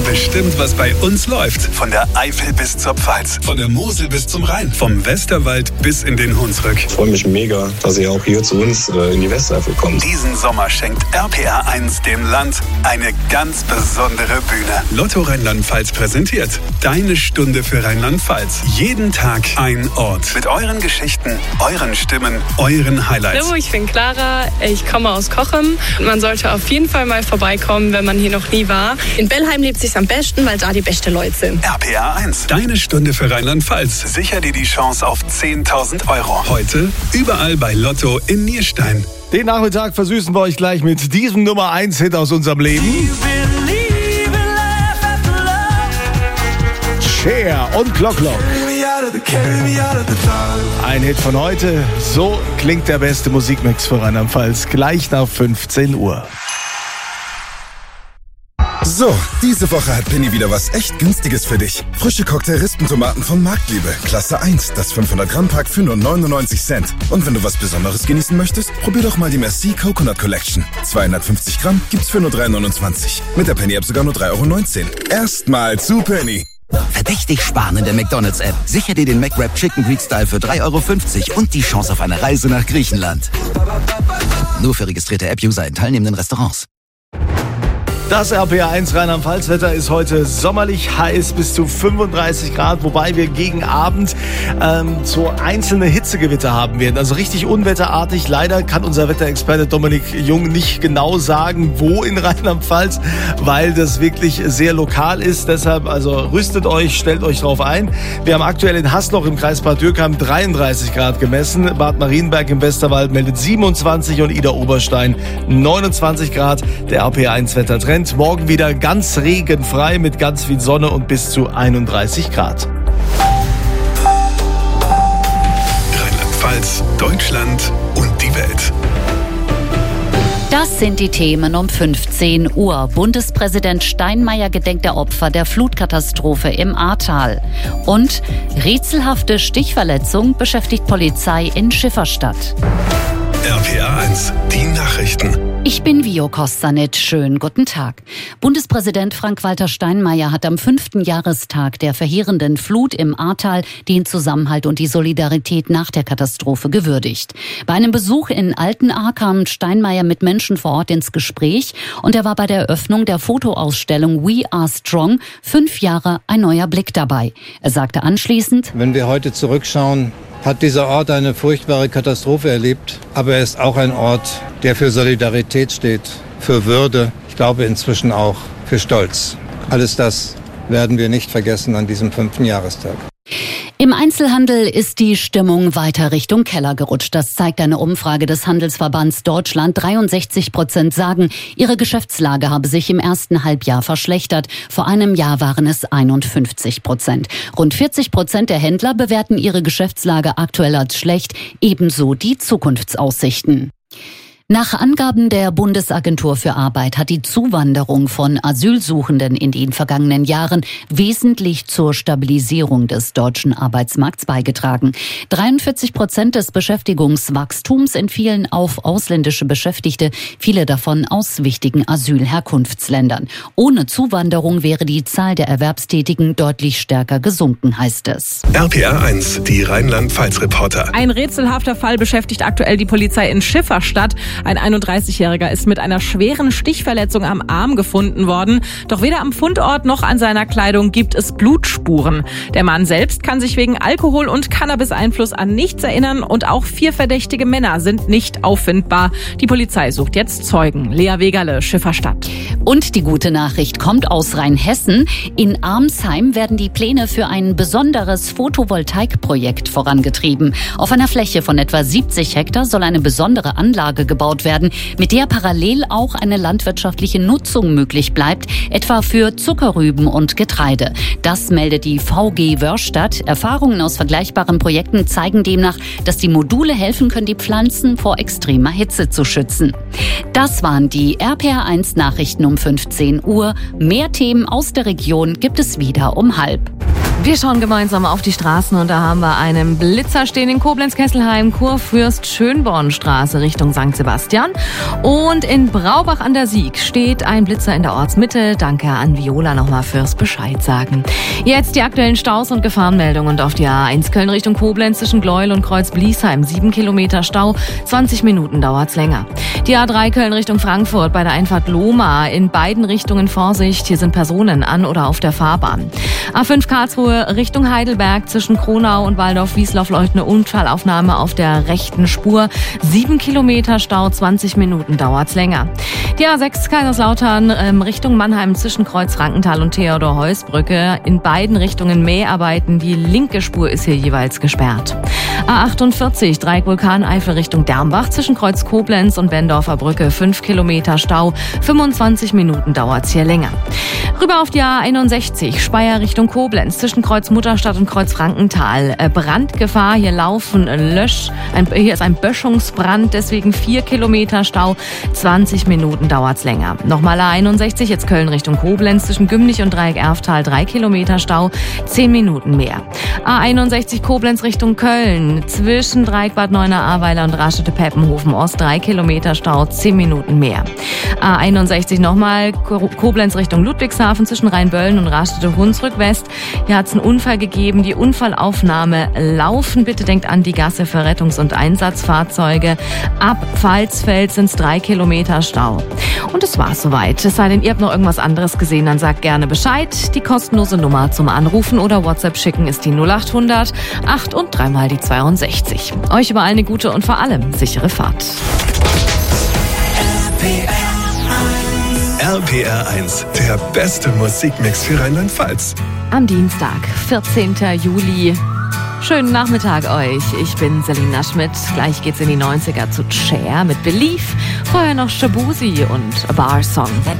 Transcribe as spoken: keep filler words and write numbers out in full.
bestimmt, was bei uns läuft. Von der Eifel bis zur Pfalz, von der Mosel bis zum Rhein, vom Westerwald bis in den Hunsrück. Ich freue mich mega, dass ihr auch hier zu uns äh, in die Westeifel kommt. Diesen Sommer schenkt R P R eins dem Land eine ganz besondere Bühne. Lotto Rheinland-Pfalz präsentiert Deine Stunde für Rheinland-Pfalz. Jeden Tag ein Ort. Mit euren Geschichten, euren Stimmen, euren Highlights. Hallo, ich bin Clara, ich komme aus Cochem. Man sollte auf jeden Fall mal vorbeikommen, wenn man hier noch nie war. In Bellheim lebt sich's am besten, weil da die besten Leute sind. R P R eins, Deine Stunde für Rheinland-Pfalz. Sicher dir die Chance auf zehntausend Euro. Heute überall bei Lotto in Nierstein. Den Nachmittag versüßen wir euch gleich mit diesem Nummer eins Hit aus unserem Leben. Cher und Glock Glock. Ein Hit von heute. So klingt der beste Musikmix für Rheinland-Pfalz. Gleich nach fünfzehn Uhr. So, diese Woche hat Penny wieder was echt Günstiges für dich. Frische Cocktail-Rispentomaten von Marktliebe. Klasse eins, das fünfhundert Gramm Pack für nur neunundneunzig Cent. Und wenn du was Besonderes genießen möchtest, probier doch mal die Merci Coconut Collection. zweihundertfünfzig Gramm gibt's für nur drei neunundzwanzig. Mit der Penny-App sogar nur drei neunzehn Euro. Erstmal zu Penny. Verdächtig sparen in der McDonald's-App. Sicher dir den McWrap Chicken Greek Style für drei fünfzig Euro und die Chance auf eine Reise nach Griechenland. Nur für registrierte App-User in teilnehmenden Restaurants. Das R P R eins Rheinland-Pfalz-Wetter ist heute sommerlich heiß, bis zu fünfunddreißig Grad, wobei wir gegen Abend ähm, so einzelne Hitzegewitter haben werden. Also richtig unwetterartig. Leider kann unser Wetterexperte Dominik Jung nicht genau sagen, wo in Rheinland-Pfalz, weil das wirklich sehr lokal ist. Deshalb also rüstet euch, stellt euch drauf ein. Wir haben aktuell in Hasloch im Kreis Bad Dürkheim dreiunddreißig Grad gemessen. Bad Marienberg im Westerwald meldet siebenundzwanzig und Idar-Oberstein neunundzwanzig Grad. Der R P R eins Wettertrend. Morgen wieder ganz regenfrei mit ganz viel Sonne und bis zu einunddreißig Grad. Rheinland-Pfalz, Deutschland und die Welt. Das sind die Themen um fünfzehn Uhr. Bundespräsident Steinmeier gedenkt der Opfer der Flutkatastrophe im Ahrtal. Und rätselhafte Stichverletzung beschäftigt Polizei in Schifferstadt. R P R eins, die Nachrichten. Ich bin Vio Kostanit. Schönen guten Tag. Bundespräsident Frank-Walter Steinmeier hat am fünften Jahrestag der verheerenden Flut im Ahrtal den Zusammenhalt und die Solidarität nach der Katastrophe gewürdigt. Bei einem Besuch in Altenahr kam Steinmeier mit Menschen vor Ort ins Gespräch und er war bei der Eröffnung der Fotoausstellung We Are Strong, fünf Jahre ein neuer Blick dabei. Er sagte anschließend: Wenn wir heute zurückschauen, hat dieser Ort eine furchtbare Katastrophe erlebt. Aber er ist auch ein Ort, der für Solidarität steht, für Würde, ich glaube inzwischen auch für Stolz. Alles das werden wir nicht vergessen an diesem fünften Jahrestag. Im Einzelhandel ist die Stimmung weiter Richtung Keller gerutscht. Das zeigt eine Umfrage des Handelsverbands Deutschland. dreiundsechzig Prozent sagen, ihre Geschäftslage habe sich im ersten Halbjahr verschlechtert. Vor einem Jahr waren es einundfünfzig Prozent. Rund vierzig Prozent der Händler bewerten ihre Geschäftslage aktuell als schlecht. Ebenso die Zukunftsaussichten. Nach Angaben der Bundesagentur für Arbeit hat die Zuwanderung von Asylsuchenden in den vergangenen Jahren wesentlich zur Stabilisierung des deutschen Arbeitsmarkts beigetragen. dreiundvierzig Prozent des Beschäftigungswachstums entfielen auf ausländische Beschäftigte, viele davon aus wichtigen Asylherkunftsländern. Ohne Zuwanderung wäre die Zahl der Erwerbstätigen deutlich stärker gesunken, heißt es. R P R eins, die Rheinland-Pfalz-Reporter. Ein rätselhafter Fall beschäftigt aktuell die Polizei in Schifferstadt. Ein einunddreißigjähriger ist mit einer schweren Stichverletzung am Arm gefunden worden. Doch weder am Fundort noch an seiner Kleidung gibt es Blutspuren. Der Mann selbst kann sich wegen Alkohol- und Cannabis-Einfluss an nichts erinnern und auch vier verdächtige Männer sind nicht auffindbar. Die Polizei sucht jetzt Zeugen. Lea Wegerle, Schifferstadt. Und die gute Nachricht kommt aus Rheinhessen. In Armsheim werden die Pläne für ein besonderes Photovoltaikprojekt vorangetrieben. Auf einer Fläche von etwa siebzig Hektar soll eine besondere Anlage gebaut werden, mit der parallel auch eine landwirtschaftliche Nutzung möglich bleibt, etwa für Zuckerrüben und Getreide. Das meldet die V G Wörstadt. Erfahrungen aus vergleichbaren Projekten zeigen demnach, dass die Module helfen können, die Pflanzen vor extremer Hitze zu schützen. Das waren die R P R eins Nachrichten um fünfzehn Uhr. Mehr Themen aus der Region gibt es wieder um halb. Wir schauen gemeinsam auf die Straßen und da haben wir einen Blitzer stehen in Koblenz-Kesselheim, Kurfürst-Schönborn-Straße Richtung Sankt Sebastian. Und in Braubach an der Sieg steht ein Blitzer in der Ortsmitte. Danke an Viola nochmal fürs Bescheid sagen. Jetzt die aktuellen Staus und Gefahrenmeldungen und auf die A eins Köln Richtung Koblenz zwischen Gleuel und Kreuz-Bliesheim. Sieben Kilometer Stau, zwanzig Minuten dauert's länger. Die A drei Köln Richtung Frankfurt bei der Einfahrt Lohmar. In beiden Richtungen Vorsicht, hier sind Personen an oder auf der Fahrbahn. A fünf Karlsruhe Richtung Heidelberg zwischen Kronau und Waldorf-Wiesloch-Leucht eine Unfallaufnahme auf der rechten Spur. Sieben Kilometer Stau, zwanzig Minuten dauert's länger. Die A sechs Kaiserslautern ähm, Richtung Mannheim zwischen Kreuz Frankenthal und Theodor-Heuss-Brücke. In beiden Richtungen Mäharbeiten. Die linke Spur ist hier jeweils gesperrt. A achtundvierzig Dreieck Vulkaneifel Richtung Dermbach zwischen Kreuz Koblenz und Bendorfer Brücke. Fünf Kilometer Stau, fünfundzwanzig Minuten dauert's hier länger. Rüber auf die A einundsechzig Speyer Richtung Koblenz zwischen Kreuz Mutterstadt und Kreuz Frankenthal. Brandgefahr, hier laufen Lösch, ein, hier ist ein Böschungsbrand, deswegen vier Kilometer Stau, zwanzig Minuten dauert's länger. Nochmal A einundsechzig, jetzt Köln Richtung Koblenz zwischen Gümnich und Dreieck Erftal, drei Kilometer Stau, zehn Minuten mehr. A einundsechzig Koblenz Richtung Köln zwischen Dreieck Bad Neuenahr-Ahrweiler und Raststätte-Peppenhofen Ost, drei Kilometer Stau, zehn Minuten mehr. A einundsechzig nochmal Koblenz Richtung Ludwigshafen zwischen Rheinböllen und Raststätte-Hunsrück West. Hier hat es einen Unfall gegeben. Die Unfallaufnahme laufen. Bitte denkt an die Gasse für Rettungs- und Einsatzfahrzeuge. Ab Pfalzfeld sind es drei Kilometer Stau. Und das war's soweit. Es sei denn, ihr habt noch irgendwas anderes gesehen, dann sagt gerne Bescheid. Die kostenlose Nummer zum Anrufen oder WhatsApp schicken ist die null achthundert acht und dreimal die zweiundsechzig. Euch überall eine gute und vor allem sichere Fahrt. R P R eins, der beste Musikmix für Rheinland-Pfalz. Am Dienstag, vierzehnten Juli. Schönen Nachmittag euch. Ich bin Selina Schmidt. Gleich geht's in die neunziger zu Cher mit Belief. Vorher noch Shabuzi und A Bar Song.